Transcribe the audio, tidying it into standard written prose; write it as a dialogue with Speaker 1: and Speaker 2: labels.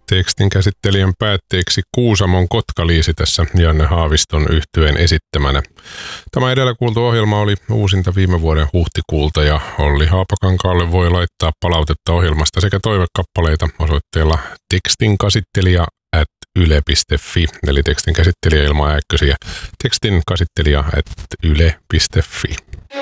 Speaker 1: Tekstin käsittelijän päätteeksi Kuusamon Kotkaliisi tässä Janne Haaviston yhtyeen esittämänä. Tämä edellä kuultu ohjelma oli uusinta viime vuoden huhtikuulta ja Olli Haapakankaalle voi laittaa palautetta ohjelmasta sekä toivekappaleita osoitteella tekstinkäsittelijä@yle.fi eli tekstinkäsittelijä ilman ääkkösiä tekstinkäsittelijä@yle.fi.